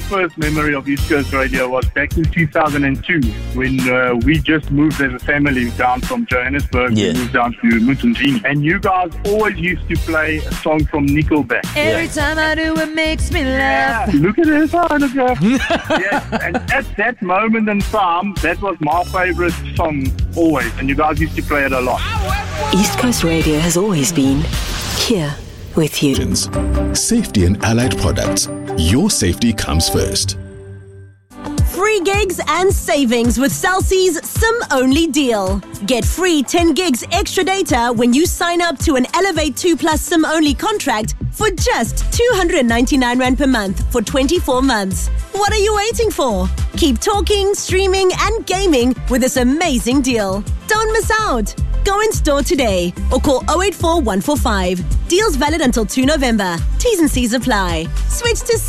first memory of East Coast Radio was back in 2002 when we just moved as a family down from Johannesburg. Yeah. We moved down to Mutsunzini. And you guys always used to play a song from Nickelback. Every time I do, it makes me laugh. Look at this photograph. Yes, and at that moment in time, that was my favorite song always. And you guys used to play it a lot. East Coast Radio has always been here with you. Safety and allied products. Your safety comes first. Free gigs and savings with Cell C's SIM-only deal. Get free 10 gigs extra data when you sign up to an Elevate 2 Plus SIM-only contract for just 299 Rand per month for 24 months. What are you waiting for? Keep talking, streaming and gaming with this amazing deal. Don't miss out. Go in store today or call 084 145. Deals valid until 2 November. T's and C's apply. Switch to